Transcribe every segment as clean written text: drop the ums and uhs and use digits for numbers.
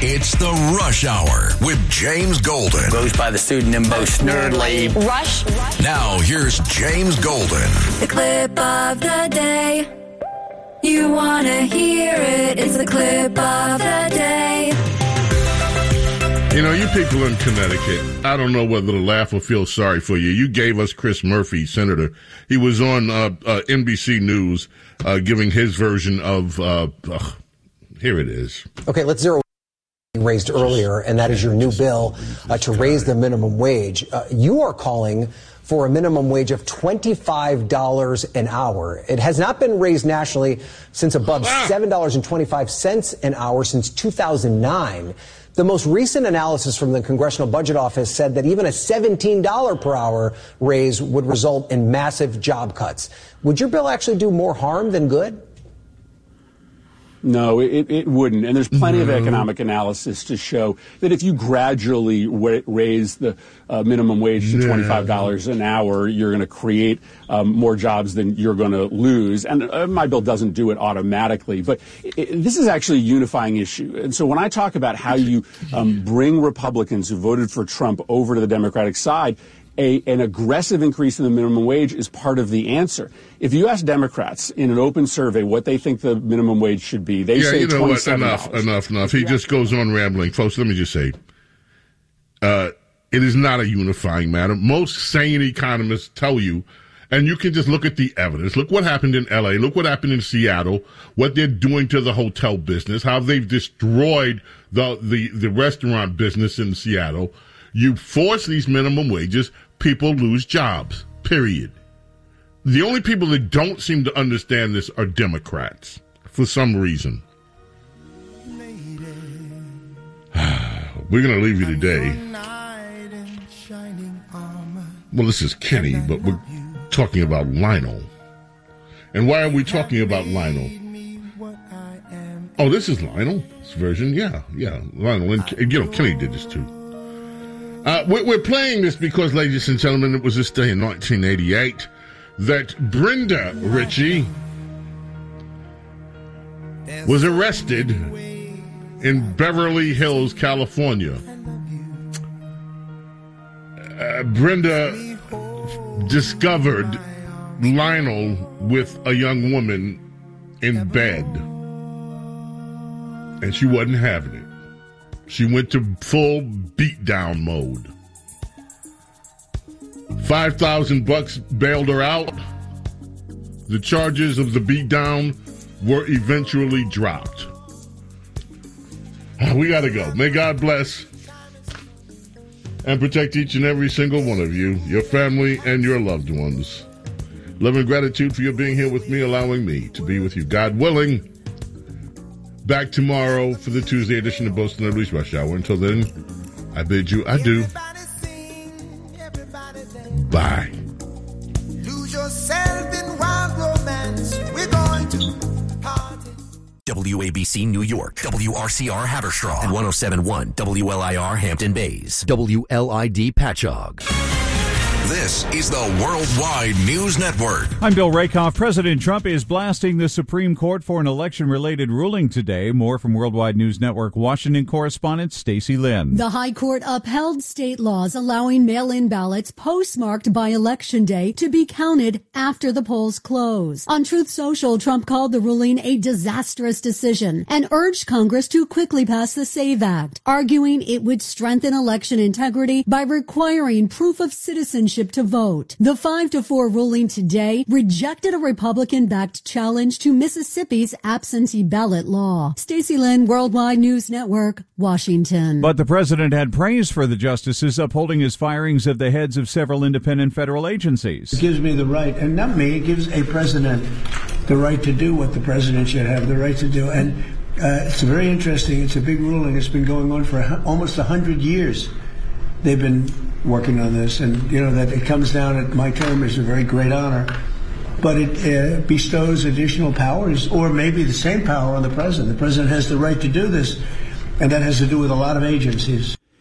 It's the Rush Hour with James Golden. Goes by the pseudonym Bo Snerdley. Rush. Now, here's James Golden. The clip of the day. You want to hear it. It's the clip of the day. You know, you people in Connecticut, I don't know whether to laugh or feel sorry for you. You gave us Chris Murphy, Senator. He was on NBC News giving his version of, here it is. Okay, let's zero raised earlier, and that is your new bill to raise the minimum wage. You are calling for a minimum wage of $25 an hour. It has not been raised nationally since above $7.25 an hour since 2009. The most recent analysis from the Congressional Budget Office said that even a $17 per hour raise would result in massive job cuts. Would your bill actually do more harm than good? No, it wouldn't. And there's plenty of economic analysis to show that if you gradually raise the minimum wage to $25 an hour, you're going to create more jobs than you're going to lose. And my bill doesn't do it automatically. But this is actually a unifying issue. And so when I talk about how you bring Republicans who voted for Trump over to the Democratic side, an aggressive increase in the minimum wage is part of the answer. If you ask Democrats in an open survey what they think the minimum wage should be, they say $27. Enough. He just goes on rambling. Folks, let me just say, it is not a unifying matter. Most sane economists tell you, and you can just look at the evidence. Look what happened in L.A. Look what happened in Seattle, what they're doing to the hotel business, how they've destroyed the restaurant business in Seattle. You force these minimum wages, people lose jobs, period. The only people that don't seem to understand this are Democrats, for some reason. We're going to leave you today. Well, this is Kenny, but we're talking about Lionel. And why are we talking about Lionel? Oh, this is Lionel's version. Yeah, Lionel. And Kenny did this too. We're playing this because, ladies and gentlemen, it was this day in 1988 that Brenda Ritchie was arrested in Beverly Hills, California. Brenda discovered Lionel with a young woman in bed, and she wasn't having it. She went to full beatdown mode. $5,000 bailed her out. The charges of the beatdown were eventually dropped. We gotta go. May God bless and protect each and every single one of you, your family, and your loved ones. Love and gratitude for your being here with me, allowing me to be with you. God willing, back tomorrow for the Tuesday edition of Bo Snerdley's Rush Hour. Until then, I bid you adieu. Bye. Lose yourself in wild romance. We're going to party. WABC New York, WRCR Haverstraw, and 107.1 WLIR Hampton Bays, WLID Patchogue. This is the Worldwide News Network. I'm Bill Rakoff. President Trump is blasting the Supreme Court for an election-related ruling today. More from Worldwide News Network Washington correspondent Stacey Lynn. The High Court upheld state laws allowing mail-in ballots postmarked by Election Day to be counted after the polls close. On Truth Social, Trump called the ruling a disastrous decision and urged Congress to quickly pass the SAVE Act, arguing it would strengthen election integrity by requiring proof of citizenship to vote. The 5-4 ruling today rejected a Republican-backed challenge to Mississippi's absentee ballot law. Stacey Lynn, Worldwide News Network, Washington. But the president had praise for the justices upholding his firings of the heads of several independent federal agencies. It gives me the right, and not me, it gives a president the right to do what the president should have the right to do. And it's very interesting. It's a big ruling. It's been going on for almost 100 years. They've been working on this, and that it comes down at my term is a very great honor, but it bestows additional powers, or maybe the same power, on the president. The president has the right to do this, and that has to do with a lot of agencies.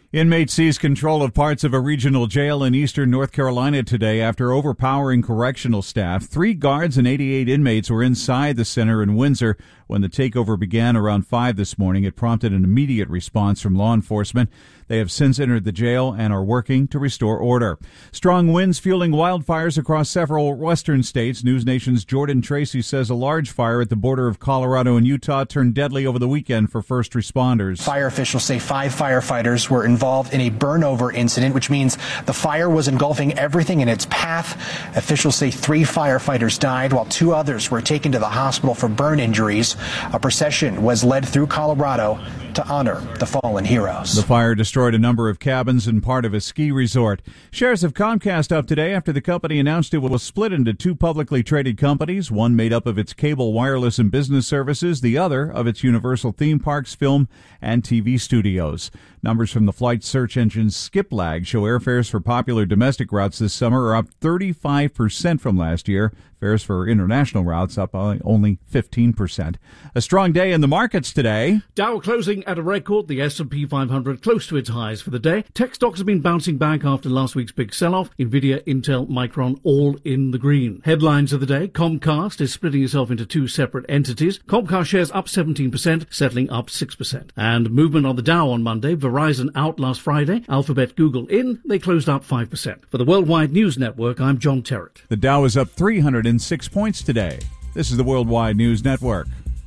Inmates seized control of parts of a regional jail in eastern North Carolina today after overpowering correctional staff. 3 guards and 88 inmates were inside the center in Windsor when the takeover began around 5 this morning. It prompted an immediate response from law enforcement. They have since entered the jail and are working to restore order. Strong winds fueling wildfires across several western states. News Nation's Jordan Tracy says a large fire at the border of Colorado and Utah turned deadly over the weekend for first responders. Fire officials say 5 firefighters were involved in a burnover incident, which means the fire was engulfing everything in its path. Officials say 3 firefighters died while 2 others were taken to the hospital for burn injuries. A procession was led through Colorado to honor the fallen heroes. The fire destroyed a number of cabins and part of a ski resort. Shares of Comcast up today after the company announced it will split into 2 publicly traded companies, one made up of its cable, wireless, and business services, the other of its Universal theme parks, film, and TV studios. Numbers from the flight search engine Skiplag show airfares for popular domestic routes this summer are up 35% from last year. Fares for international routes up only 15%. A strong day in the markets today. Dow closing at a record, the S&P 500 close to its highs for the day. Tech stocks have been bouncing back after last week's big sell-off. Nvidia, Intel, Micron all in the green. Headlines of the day, Comcast is splitting itself into 2 separate entities. Comcast shares up 17%, settling up 6%. And movement on the Dow on Monday, Verizon out last Friday, Alphabet, Google in, they closed up 5%. For the Worldwide News Network, I'm John Terrett. The Dow is up 306 points today. This is the Worldwide News Network.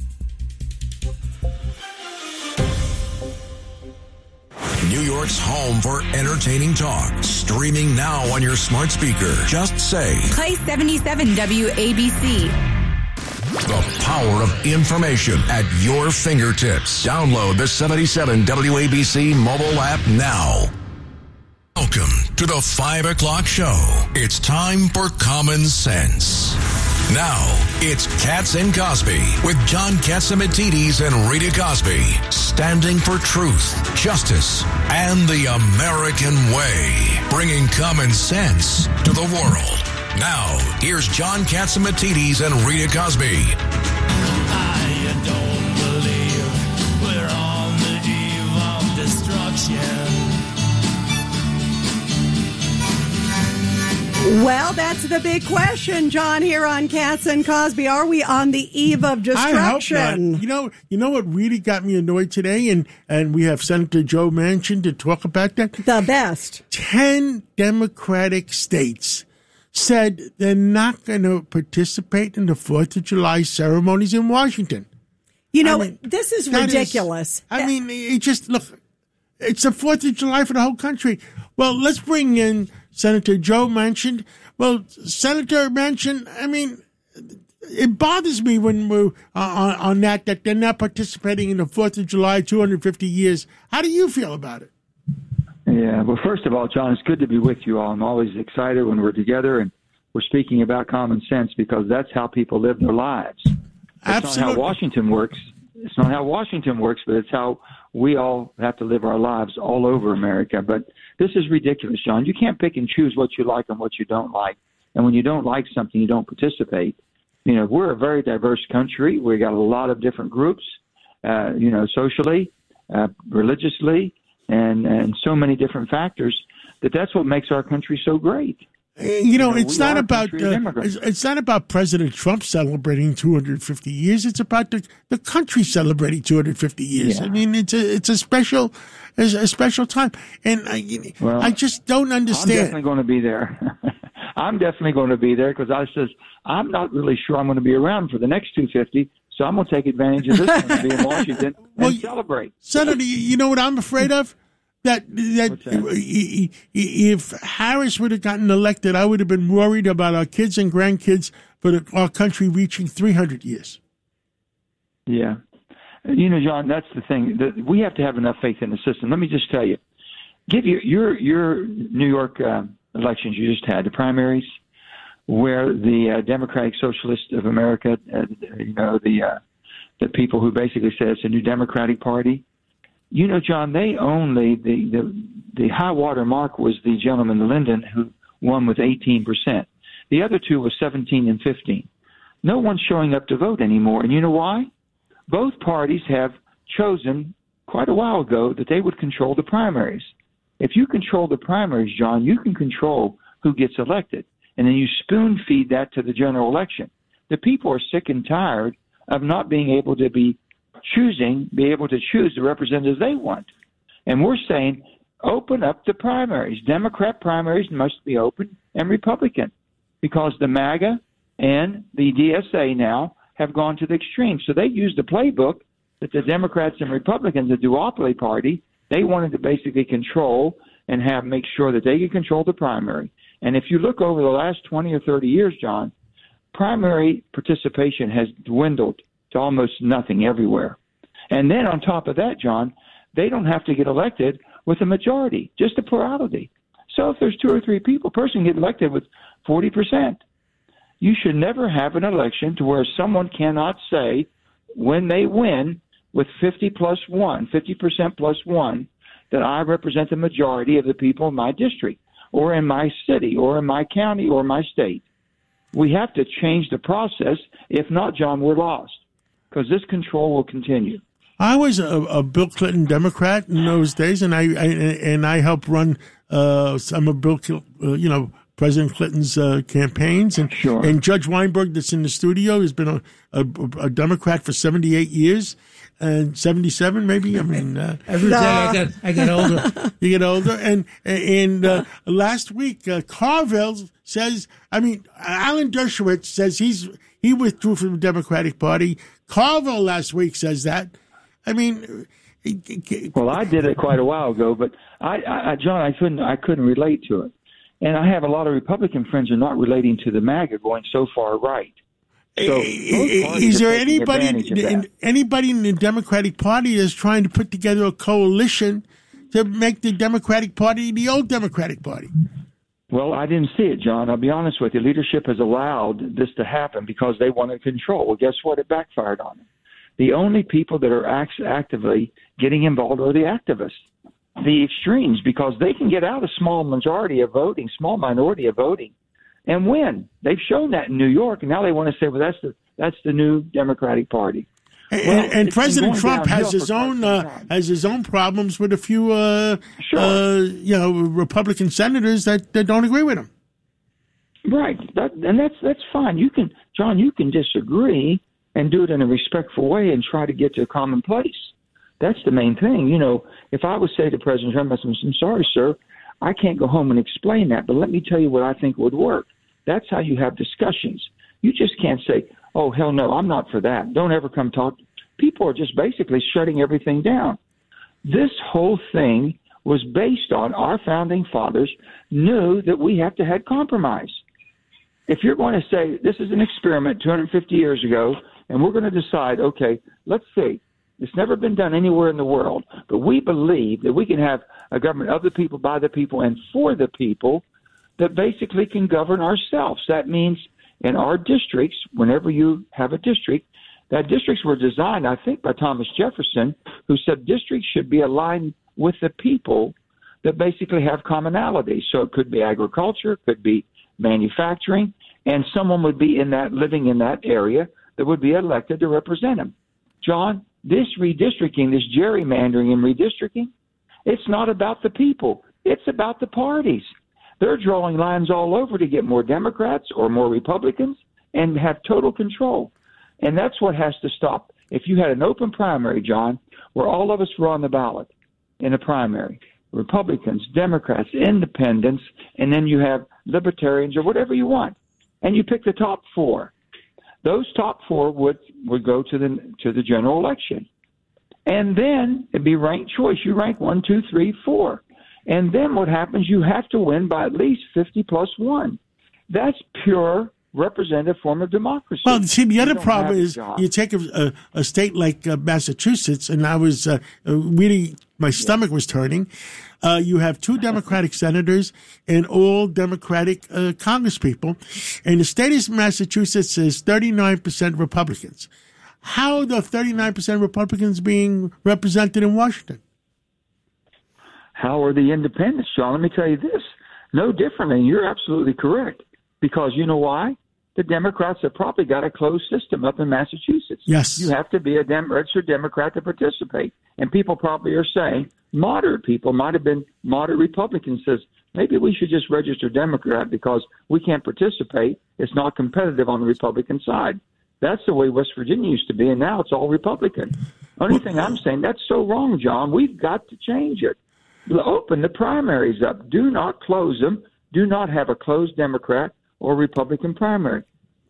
New York's home for entertaining talk. Streaming now on your smart speaker. Just say, play 77 WABC. The power of information at your fingertips. Download the 77 WABC mobile app now. Welcome to the 5 o'clock show. It's time for Common Sense. Now, it's Katz and Cosby with John Catsimatidis and Rita Cosby, standing for truth, justice, and the American way, bringing common sense to the world. Now, here's John Catsimatidis and Rita Cosby. I don't believe we're on the eve of destruction. Well, that's the big question, John, here on Katz and Cosby. Are we on the eve of destruction? I hope not. You know what really got me annoyed today? And we have Senator Joe Manchin to talk about that. The best. 10 Democratic states said they're not going to participate in the 4th of July ceremonies in Washington. You know, this is ridiculous. It just, look, it's the 4th of July for the whole country. Well, let's bring in Senator Joe Manchin. Well, Senator Manchin, it bothers me when we're on that they're not participating in the 4th of July, 250 years. How do you feel about it? Yeah, well, first of all, John, it's good to be with you all. I'm always excited when we're together and we're speaking about common sense because that's how people live their lives. It's not how Washington works. It's not how Washington works, but it's how we all have to live our lives all over America. But this is ridiculous, John. You can't pick and choose what you like and what you don't like. And when you don't like something, you don't participate. You know, we're a very diverse country. We got a lot of different groups, socially, religiously, and so many different factors that's what makes our country so great. It's not about President Trump celebrating 250 years. It's about the country celebrating 250 years. Yeah. It's a special time, and I just don't understand. I'm definitely going to be there. I'm definitely going to be there because I'm not really sure I'm going to be around for the next 250. So I'm going to take advantage of this one to be in Washington and celebrate. Senator, you know what I'm afraid of? That if Harris would have gotten elected, I would have been worried about our kids and grandkids for our country reaching 300 years. Yeah. John, that's the thing. We have to have enough faith in the system. Let me just tell you. Give your New York elections you just had, the primaries, where the Democratic Socialists of America, the people who basically say it's a new Democratic Party, John, they only the high water mark was the gentleman Lyndon who won with 18%. The other two was 17 and 15. No one's showing up to vote anymore, and you know why? Both parties have chosen quite a while ago that they would control the primaries. If you control the primaries, John, you can control who gets elected. And then you spoon feed that to the general election. The people are sick and tired of not being able to be able to choose the representatives they want. And we're saying, open up the primaries. Democrat primaries must be open, and Republican, because the MAGA and the DSA now have gone to the extreme. So they used the playbook that the Democrats and Republicans, the duopoly party, they wanted to basically control and make sure that they could control the primary. And if you look over the last 20 or 30 years, John, primary participation has dwindled to almost nothing everywhere. And then on top of that, John, they don't have to get elected with a majority, just a plurality. So if there's 2 or 3 people, a person get elected with 40%. You should never have an election to where someone cannot say when they win with 50% plus one, that I represent the majority of the people in my district or in my city or in my county or my state. We have to change the process. If not, John, we're lost because this control will continue. I was a Bill Clinton Democrat in those days, and I helped run some of President Clinton's campaigns, and sure. And Judge Weinberg, that's in the studio, has been a Democrat for 78 years, and 77 maybe. I mean, every day I get older. You get older, and last week Carville says, Alan Dershowitz says he withdrew from the Democratic Party. Carville last week says that. Well, I did it quite a while ago, but John, I couldn't relate to it. And I have a lot of Republican friends who are not relating to the MAGA going so far right. So is there anybody in the Democratic Party that's trying to put together a coalition to make the Democratic Party the old Democratic Party? Well, I didn't see it, John. I'll be honest with you. Leadership has allowed this to happen because they wanted control. Well, guess what? It backfired on them. The only people that are actively getting involved are the activists, the extremes, because they can get out a small minority of voting, and win. They've shown that in New York, and now they want to say, well, that's the new Democratic Party. And President Trump has his own problems with a few Republican senators that don't agree with him. Right, that's fine. You can disagree and do it in a respectful way and try to get to a common place. That's the main thing. If I would say to President Trump, I'm sorry, sir, I can't go home and explain that, but let me tell you what I think would work. That's how you have discussions. You just can't say, oh, hell no, I'm not for that. Don't ever come talk. People are just basically shutting everything down. This whole thing was based on our founding fathers knew that we have to have compromise. If you're going to say this is an experiment 250 years ago, and we're going to decide, okay, let's see, it's never been done anywhere in the world, but we believe that we can have a government of the people, by the people, and for the people that basically can govern ourselves. That means in our districts, whenever you have a district, that districts were designed, I think, by Thomas Jefferson, who said districts should be aligned with the people that basically have commonalities. So it could be agriculture, it could be manufacturing, and someone would be living in that area that would be elected to represent them. John, this redistricting, this gerrymandering and redistricting, it's not about the people. It's about the parties. They're drawing lines all over to get more Democrats or more Republicans and have total control. And that's what has to stop. If you had an open primary, John, where all of us were on the ballot in a primary, Republicans, Democrats, independents, and then you have libertarians or whatever you want, and you pick the top 4. Those top 4 would go to the general election. And then it'd be ranked choice. You rank 1, 2, 3, 4. And then what happens, you have to win by at least 50 plus 1. That's pure representative form of democracy. Well, see, the other problem is you take a state like Massachusetts, and I was really, my stomach was turning. You have 2 Democratic senators and all Democratic congresspeople. And the state of Massachusetts is 39% Republicans. How are the 39% Republicans being represented in Washington? How are the independents, John? Let me tell you this. No differently. You're absolutely correct. Because you know why? the Democrats have probably got a closed system up in Massachusetts. Yes. You have to be a registered Democrat to participate. And people probably are saying, moderate people, might have been moderate Republicans, says, maybe we should just register Democrat because we can't participate. It's not competitive on the Republican side. That's the way West Virginia used to be, and now it's all Republican. Only thing I'm saying, that's so wrong, John. We've got to change it. Open the primaries up. Do not close them. Do not have a closed Democrat or Republican primary.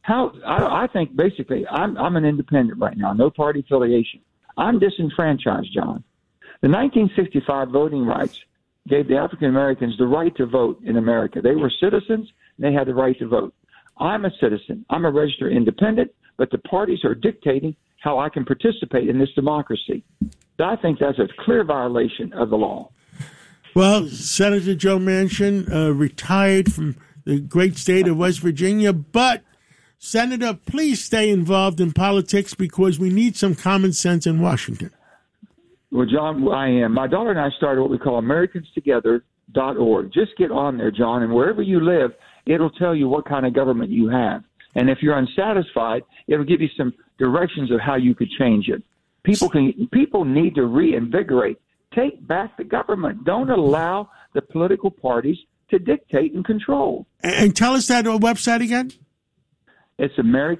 I think basically I'm an independent right now, no party affiliation. I'm disenfranchised, John. The 1965 voting rights gave the African Americans the right to vote in America. They were citizens, and they had the right to vote. I'm a citizen. I'm a registered independent, but the parties are dictating how I can participate in this democracy. I think that's a clear violation of the law. Well, Senator Joe Manchin retired from the great state of West Virginia, but Senator, please stay involved in politics because we need some common sense in Washington. Well, John, I am. My daughter and I started what we call AmericansTogether.org. Just get on there, John, and wherever you live, it'll tell you what kind of government you have. And if you're unsatisfied, it'll give you some directions of how you could change it. People need to reinvigorate. Take back the government. Don't allow the political parties to dictate and control. And tell us that website again. It's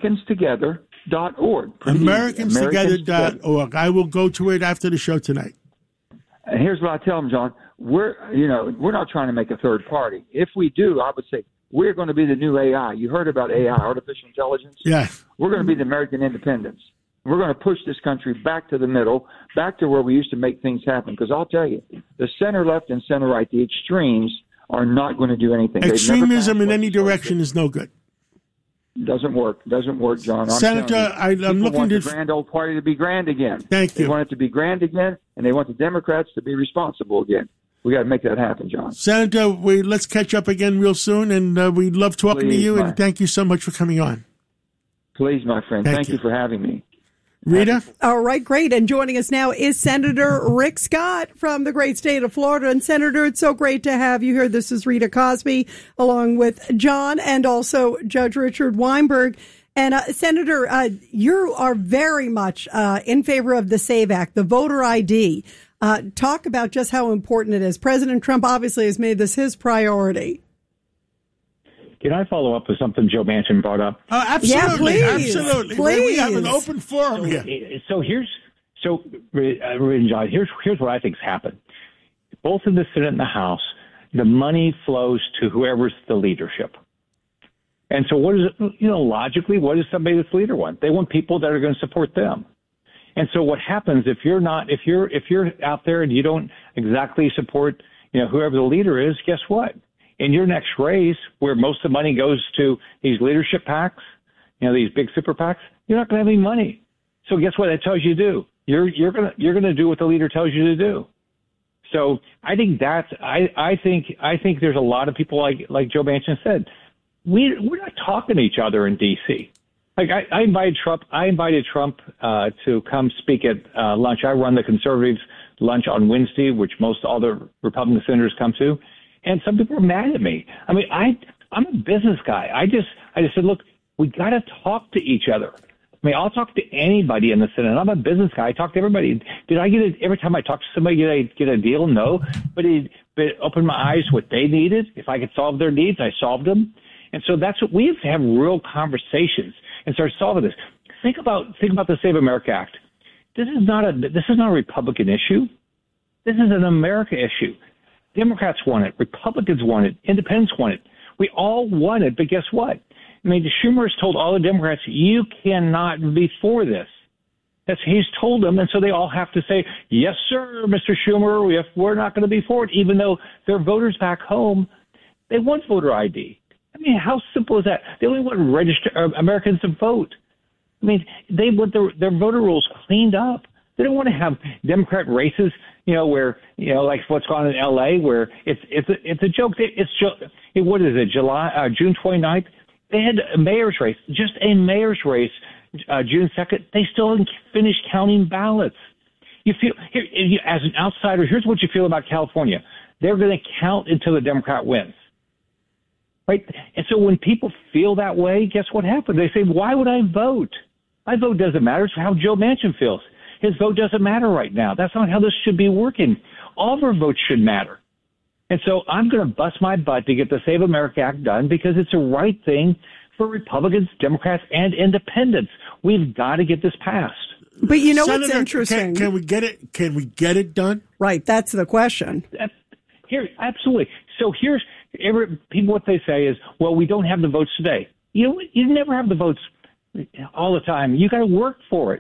AmericansTogether.org. AmericansTogether.org. I will go to it after the show tonight. And here's what I tell them, John. We're not trying to make a third party. If we do, I would say we're going to be the new AI. You heard about AI, artificial intelligence? Yeah. We're going to be the American independence. We're going to push this country back to the middle, back to where we used to make things happen. Because I'll tell you, the center left and center right, the extremes are not going to do anything. Extremism in any direction is no good. Doesn't work, John. Senator, I'm looking want to the grand old party to be grand again. Thank you. They want it to be grand again, and they want the Democrats to be responsible again. We got to make that happen, John. Senator, let's catch up again real soon, and we love talking to you, and thank you so much for coming on. Please, my friend. Thank you for having me. Rita? All right, great. And joining us now is Senator Rick Scott from the great state of Florida. And Senator, it's so great to have you here. This is Rita Cosby, along with John and also Judge Richard Weinberg. And Senator, you are very much in favor of the SAVE Act, the voter ID. Talk about just how important it is. President Trump obviously has made this Can priority. I follow up with something Joe Manchin brought up? Absolutely. Yeah, please. Absolutely. Please. We have an open forum here. Here's what I think's happened. Both in the Senate and the House, the money flows to whoever's the leadership. And so what is it, logically, what does somebody that's leader want? They want people that are going to support them. And so what happens if you're out there and you don't exactly support, whoever the leader is, guess what? In your next race, where most of the money goes to these leadership PACs, these big super PACs, you're not going to have any money. So guess what that tells you to do? You're going to do what the leader tells you to do. So I think I think there's a lot of people like Joe Manchin said, we're not talking to each other in D.C. Like I invited Trump to come speak at lunch. I run the conservatives lunch on Wednesday, which most all the Republican senators come to. And some people are mad at me. I mean, I'm a business guy. I just said, look, we got to talk to each other. I mean, I'll talk to anybody in the Senate. I'm a business guy. I talk to everybody. Did I every time I talk to somebody, did I get a deal? No. But it opened my eyes what they needed. If I could solve their needs, I solved them. And so that's what we have to have real conversations and start solving this. Think about the Save America Act. This is not a Republican issue. This is an America issue. Democrats want it. Republicans want it. Independents want it. We all want it, but guess what? I mean, Schumer has told all the Democrats, you cannot be for this. He's told them, and so they all have to say, yes, sir, Mr. Schumer, we're not going to be for it, even though their voters back home, they want voter ID. I mean, how simple is that? They only want Americans to vote. I mean, they want their voter rolls cleaned up. They don't want to have Democrat races, where, like what's going on in L.A., where it's a joke. What is it, June 29th? They had a mayor's race, just a mayor's race, June 2nd. They still haven't finished counting ballots. You feel, as an outsider, here's what you feel about California. They're going to count until the Democrat wins. right? And so when people feel that way, guess what happens? They say, why would I vote? My vote doesn't matter. It's how Joe Manchin feels. His vote doesn't matter right now. That's not how this should be working. All of our votes should matter. And so I'm going to bust my butt to get the Save America Act done because it's the right thing for Republicans, Democrats, and independents. We've got to get this passed. But you know Senator, what's interesting? Can we get it? Can we get it done? Right. That's the question. Here, absolutely. So here's people. What they say is, well, we don't have the votes today. You never have the votes all the time. You got to work for it.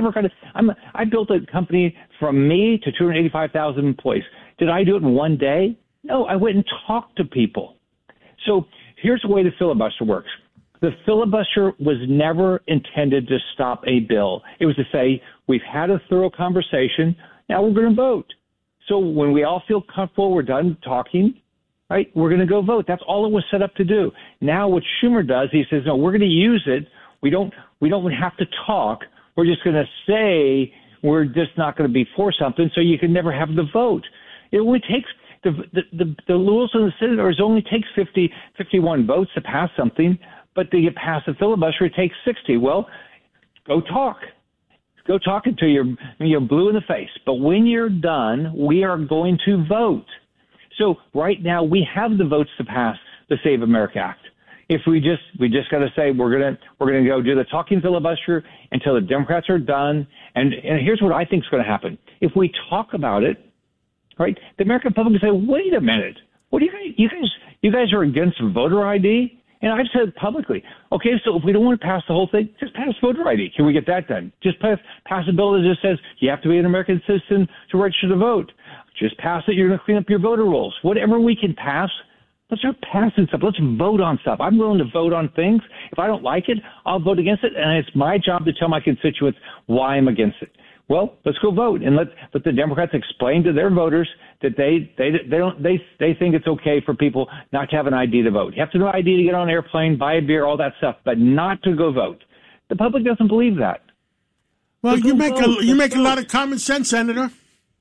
I built a company from me to 285,000 employees. Did I do it in one day? No, I went and talked to people. So here's the way the filibuster works. The filibuster was never intended to stop a bill. It was to say, we've had a thorough conversation. Now we're going to vote. So when we all feel comfortable, we're done talking, right? We're going to go vote. That's all it was set up to do. Now what Schumer does, he says, no, we're going to use it. We don't have to talk. We're just going to say we're just not going to be for something, so you can never have the vote. It only takes the rules in the Senate only takes 51 votes to pass something, but to get past the filibuster, it takes 60. Well, go talk. Go talk until you're blue in the face. But when you're done, we are going to vote. So right now we have the votes to pass the Save America Act. If we just got to say we're gonna go do the talking filibuster until the Democrats are done. And here's what I think is going to happen: if we talk about it, right, the American public will say, "Wait a minute, what do you guys are against voter ID?" And I've said publicly, okay, so if we don't want to pass the whole thing, just pass voter ID. Can we get that done? Just pass a bill that just says you have to be an American citizen to register to vote. Just pass it. You're going to clean up your voter rolls. Whatever we can pass. Let's start passing stuff. Let's vote on stuff. I'm willing to vote on things. If I don't like it, I'll vote against it. And it's my job to tell my constituents why I'm against it. Well, let's go vote and let the Democrats explain to their voters that they think it's okay for people not to have an ID to vote. You have to have an ID to get on an airplane, buy a beer, all that stuff, but not to go vote. The public doesn't believe that. Well, you make a lot of common sense, Senator.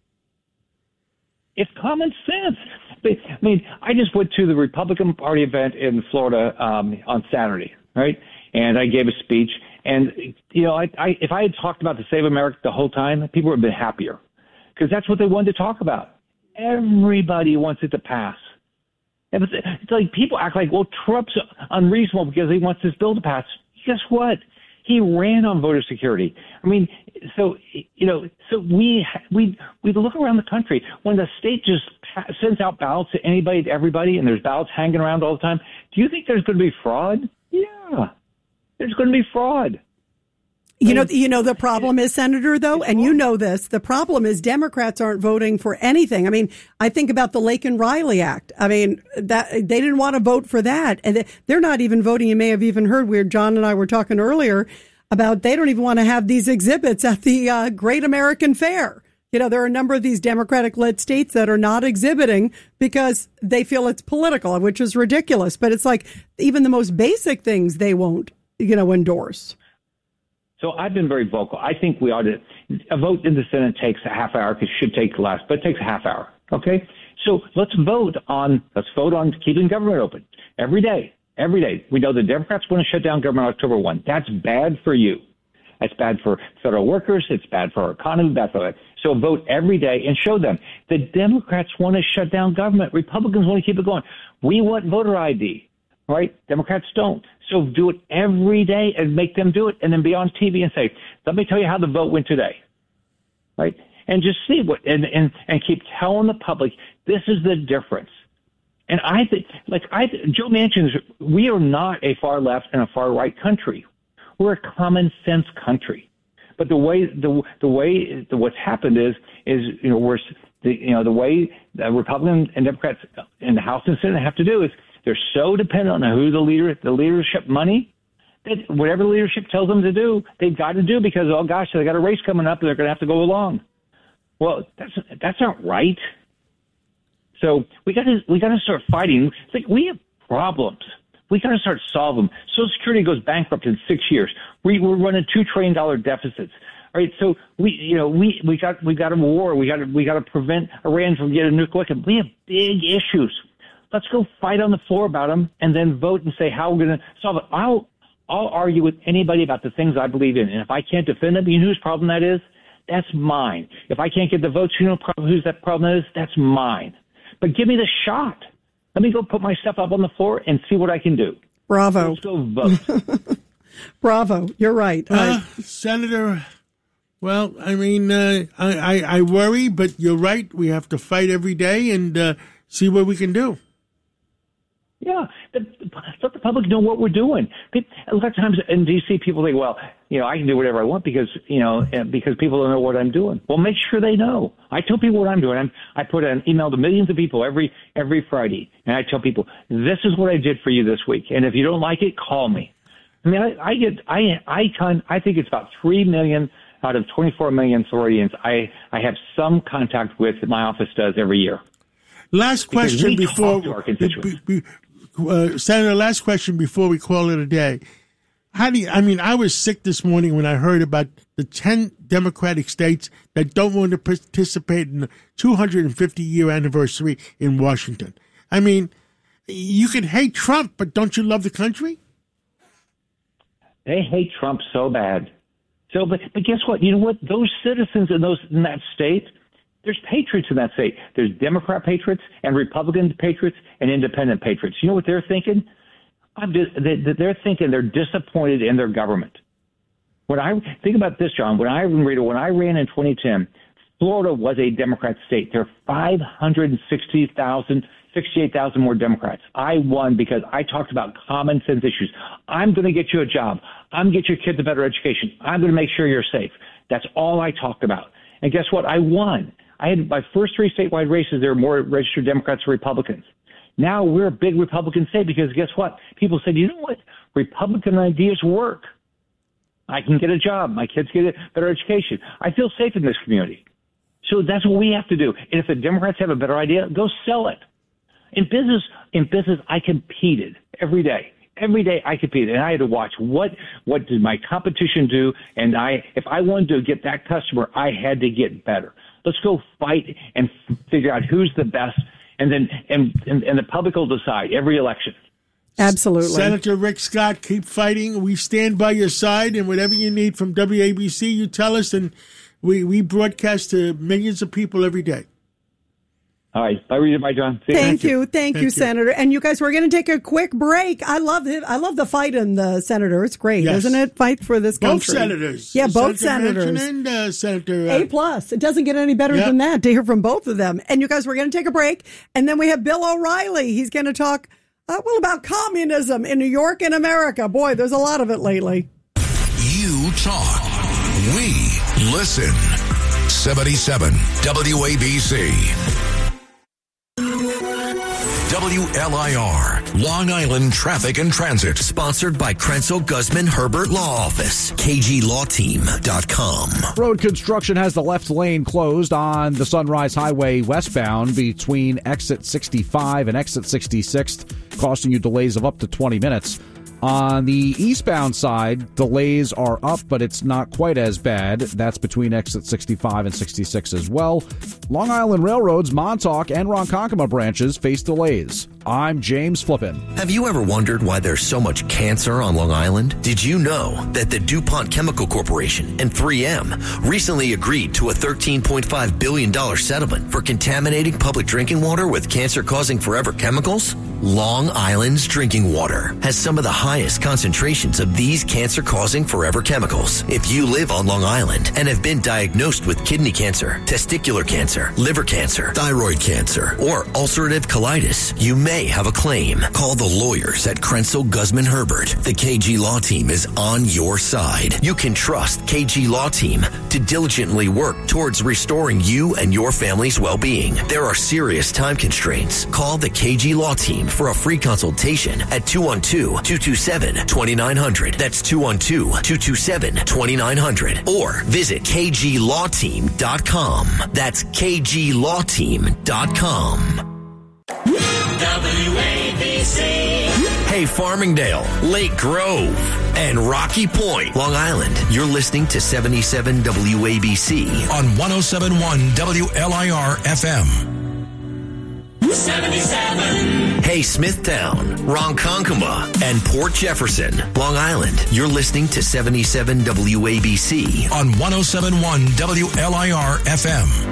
It's common sense. I mean, I just went to the Republican Party event in Florida on Saturday, right? And I gave a speech. And, you know, if I had talked about the Save America the whole time, people would have been happier because that's what they wanted to talk about. Everybody wants it to pass. It's like people act like, well, Trump's unreasonable because he wants this bill to pass. Guess what? He ran on voter security. I mean, so we look around the country when the state just sends out ballots to anybody, to everybody, and there's ballots hanging around all the time. Do you think there's going to be fraud? Yeah, there's going to be fraud. You know, the problem is, Senator, though, and you know this, the problem is Democrats aren't voting for anything. I mean, I think about the Laken-Riley Act. I mean, that they didn't want to vote for that. And they're not even voting. You may have even heard where John and I were talking earlier about they don't even want to have these exhibits at the Great American Fair. You know, there are a number of these Democratic-led states that are not exhibiting because they feel it's political, which is ridiculous. But it's like even the most basic things they won't, endorse. So I've been very vocal. I think we ought to. A vote in the Senate takes a half hour. It should take less, but it takes a half hour. Okay, so let's vote on keeping government open every day. Every day, we know the Democrats want to shut down government on October 1. That's bad for you. That's bad for federal workers. It's bad for our economy. Bad for that. So vote every day and show them the Democrats want to shut down government. Republicans want to keep it going. We want voter ID. Right? Democrats don't. So do it every day and make them do it and then be on TV and say, let me tell you how the vote went today. Right? And just see and keep telling the public this is the difference. And I think, Joe Manchin, we are not a far left and a far right country. We're a common sense country. But the way what's happened is the way the Republicans and Democrats in the House and Senate have to do is they're so dependent on who the leadership money, that whatever the leadership tells them to do, they've got to do because, oh gosh, they got a race coming up and they're going to have to go along. Well, that's not right. So we got to start fighting. It's like we have problems. We got to start solving them. Social Security goes bankrupt in 6 years. We're running $2 trillion deficits. All right, so we got a war. We got to prevent Iran from getting a nuclear weapon. We have big issues. Let's go fight on the floor about them and then vote and say how we're going to solve it. I'll argue with anybody about the things I believe in. And if I can't defend them, you know whose problem that is? That's mine. If I can't get the votes, you know whose that problem is? That's mine. But give me the shot. Let me go put my stuff up on the floor and see what I can do. Bravo. Let's go vote. Bravo. You're right. Senator, well, I mean, I worry, but you're right. We have to fight every day and see what we can do. Yeah, let the public know what we're doing. A lot of times in D.C., people think, well, I can do whatever I want because people don't know what I'm doing. Well, make sure they know. I tell people what I'm doing. I put an email to millions of people every Friday, and I tell people, this is what I did for you this week, and if you don't like it, call me. I mean, I think it's about 3 million out of 24 million Floridians I have some contact with that my office does every year. Last question before Senator, last question before we call it a day. I was sick this morning when I heard about the 10 Democratic states that don't want to participate in the 250-year anniversary in Washington. I mean, you can hate Trump, but don't you love the country? They hate Trump so bad. But guess what? You know what? Those citizens in that state, there's patriots in that state. There's Democrat patriots and Republican patriots and independent patriots. You know what they're thinking? They're thinking they're disappointed in their government. When I think about this, John, when I ran in 2010, Florida was a Democrat state. There are 68,000 more Democrats. I won because I talked about common sense issues. I'm going to get you a job. I'm going to get your kids a better education. I'm going to make sure you're safe. That's all I talked about. And guess what? I won. I had my first 3 statewide races. There were more registered Democrats than Republicans. Now we're a big Republican state because guess what? People said, you know what? Republican ideas work. I can get a job. My kids get a better education. I feel safe in this community. So that's what we have to do. And if the Democrats have a better idea, go sell it. In business, I competed every day. Every day I competed, and I had to watch what did my competition do, and if I wanted to get that customer, I had to get better. Let's go fight and figure out who's the best, and then and the public will decide every election. Absolutely. Senator Rick Scott, keep fighting. We stand by your side, and whatever you need from WABC, you tell us, and we broadcast to millions of people every day. All right. Bye, Rita. Bye, John. Thank you, Senator. And you guys, we're going to take a quick break. I love the fight in the Senator. It's great, isn't it? Fight for this country. Both senators. Yeah, both Senator senators. Manchin and Senator A+. It doesn't get any better than that to hear from both of them. And you guys, we're going to take a break. And then we have Bill O'Reilly. He's going to talk, about communism in New York and America. Boy, there's a lot of it lately. You talk. We listen. 77 WABC. WLIR, Long Island Traffic and Transit. Sponsored by Krenzel Guzman Herbert Law Office. KGLawTeam.com. Road construction has the left lane closed on the Sunrise Highway westbound between exit 65 and exit 66, costing you delays of up to 20 minutes. On the eastbound side, delays are up, but it's not quite as bad. That's between exit 65 and 66 as well. Long Island Railroad's Montauk and Ronkonkoma branches face delays. I'm James Flippin. Have you ever wondered why there's so much cancer on Long Island? Did you know that the DuPont Chemical Corporation and 3M recently agreed to a $13.5 billion settlement for contaminating public drinking water with cancer-causing forever chemicals? Long Island's drinking water has some of the highest concentrations of these cancer-causing forever chemicals. If you live on Long Island and have been diagnosed with kidney cancer, testicular cancer, liver cancer, thyroid cancer, or ulcerative colitis, you may have a claim. Call the lawyers at Krenzel Guzman Herbert. The KG Law Team is on your side. You can trust KG Law Team to diligently work towards restoring you and your family's well-being. There are serious time constraints. Call the KG Law Team for a free consultation at 212-227-2900. That's 212-227-2900. Or visit KGLawTeam.com. That's KGLawTeam.com. WABC. Hey, Farmingdale, Lake Grove, and Rocky Point, Long Island. You're listening to 77 WABC on 107.1 WLIR FM. 77. Hey, Smithtown, Ronkonkoma, and Port Jefferson, Long Island. You're listening to 77 WABC on 107.1 WLIR FM.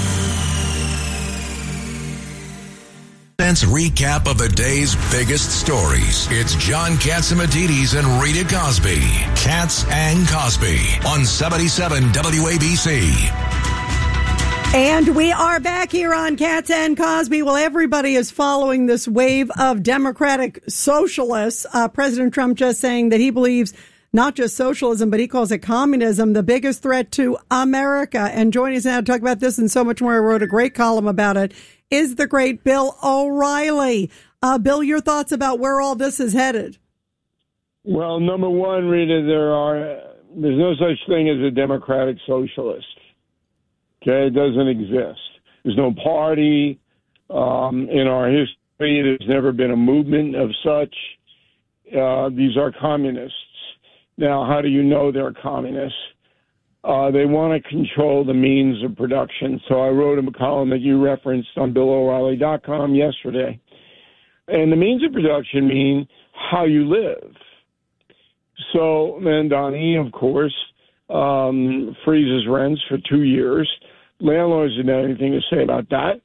Recap of the day's biggest stories. It's John Catsimatidis and Rita Cosby. Katz and Cosby on 77 WABC. And we are back here on Katz and Cosby. Well, everybody is following this wave of Democratic socialists. President Trump just saying that he believes not just socialism, but he calls it communism, the biggest threat to America. And joining us now to talk about this and so much more, I wrote a great column about it, is the great Bill O'Reilly. Bill, your thoughts about where all this is headed? Well, number one, Rita, there's no such thing as a democratic socialist. Okay, it doesn't exist. There's no party in our history. There's never been a movement of such. These are communists. Now, how do you know they're communists? They want to control the means of production. So I wrote a column that you referenced on BillO'Reilly.com yesterday. And the means of production mean how you live. So Mamdani, of course, freezes rents for 2 years. Landlords didn't have anything to say about that.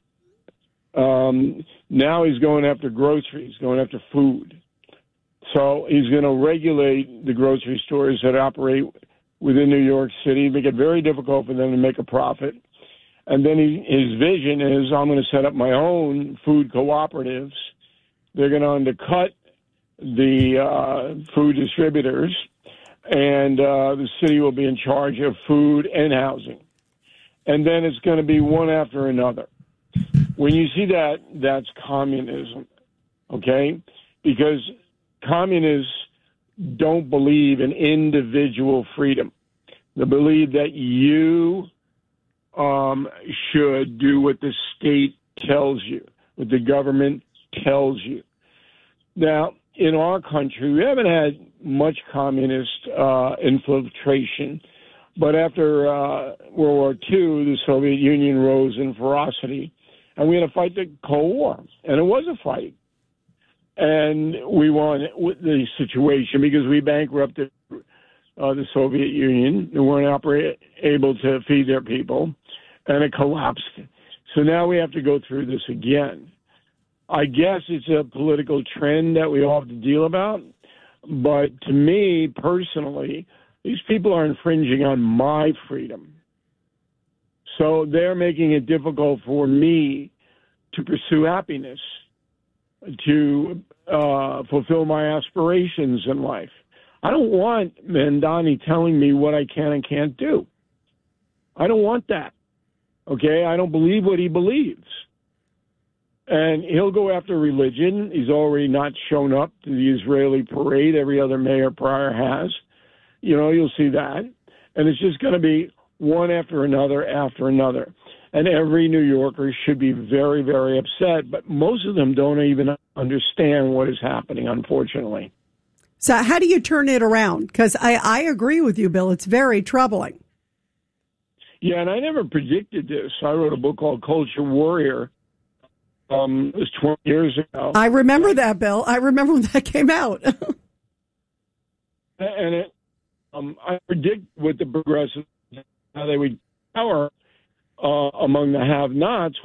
Now he's going after groceries, going after food. So he's going to regulate the grocery stores that operate within New York City, make it very difficult for them to make a profit. And then his vision is, I'm going to set up my own food cooperatives. They're going to undercut the food distributors, and the city will be in charge of food and housing. And then it's going to be one after another. When you see that, that's communism, okay? Because communists don't believe in individual freedom. They believe that you should do what the state tells you, what the government tells you. Now, in our country, we haven't had much communist infiltration, but after World War II, the Soviet Union rose in ferocity, and we had to fight the Cold War, and it was a fight. And we won the situation because we bankrupted the Soviet Union. They weren't able to feed their people, and it collapsed. So now we have to go through this again. I guess it's a political trend that we all have to deal about. But to me, personally, these people are infringing on my freedom. So they're making it difficult for me to pursue happiness, to fulfill my aspirations in life. I don't want Mamdani telling me what I can and can't do. I don't want that. Okay? I don't believe what he believes. And he'll go after religion. He's already not shown up to the Israeli parade every other mayor prior has. You know, you'll see that. And it's just going to be one after another after another. And every New Yorker should be very, very upset. But most of them don't even understand what is happening, unfortunately. So how do you turn it around? Because I agree with you, Bill. It's very troubling. Yeah, and I never predicted this. I wrote a book called Culture Warrior. It was 20 years ago. I remember that, Bill. I remember when that came out. And I predict what the progressives, how they would power among the have-nots